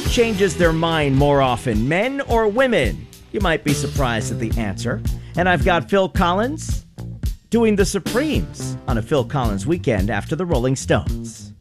changes their mind more often, men or women? You might be surprised at the answer. And I've got Phil Collins doing the Supremes on a Phil Collins weekend after the Rolling Stones.